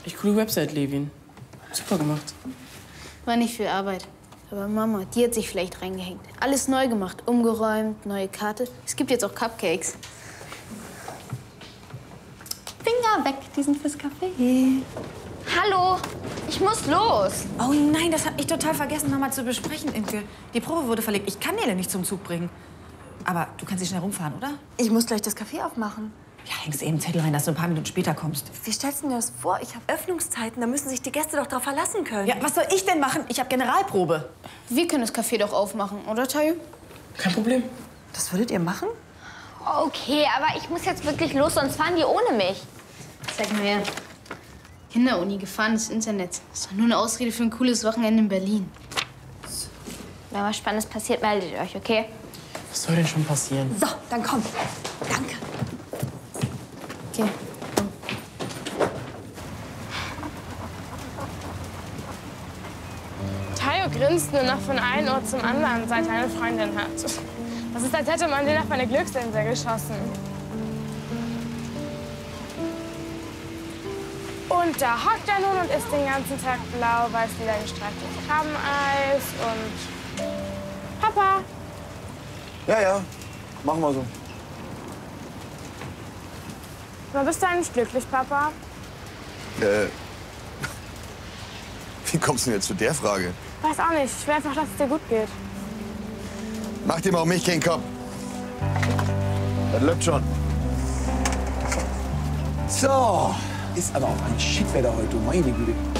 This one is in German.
Echt coole Website, Levin. Super gemacht. War nicht viel Arbeit. Aber Mama, die hat sich vielleicht reingehängt. Alles neu gemacht, umgeräumt, neue Karte. Es gibt jetzt auch Cupcakes. Finger weg, die sind fürs Kaffee. Hallo, ich muss los. Oh nein, das hab ich total vergessen, noch mal zu besprechen, Imke. Die Probe wurde verlegt. Ich kann Nele nicht zum Zug bringen. Aber du kannst sie schnell rumfahren, oder? Ich muss gleich das Café aufmachen. Ja, hängst eben einen Zettel rein, dass du ein paar Minuten später kommst. Wie stellst du dir das vor? Ich habe Öffnungszeiten, da müssen sich die Gäste doch drauf verlassen können. Ja, was soll ich denn machen? Ich habe Generalprobe. Wir können das Café doch aufmachen, oder, Tayo? Kein Problem. Das würdet ihr machen? Okay, aber ich muss jetzt wirklich los, sonst fahren die ohne mich. Zeig mal her. Kinderuni, gefahrenes Internet. Das ist doch nur eine Ausrede für ein cooles Wochenende in Berlin. Wenn was Spannendes passiert, meldet euch, okay? Was soll denn schon passieren? So, dann komm. Danke. Okay. Tayo grinst nur noch von einem Ort zum anderen, seit er eine Freundin hat. Das ist, als hätte man den auf eine Glücksinsel geschossen. Und da hockt er nun und isst den ganzen Tag blau-weiß wieder gestreiftes Krabbeneis und... Papa! Ja, ja. Machen wir so. Na, bist du eigentlich glücklich, Papa? Wie kommst du denn jetzt zu der Frage? Weiß auch nicht. Ich will einfach, dass es dir gut geht. Mach dir mal um mich keinen Kopf. Das läuft schon. So, ist aber auch ein Schickwetter heute, meine Güte.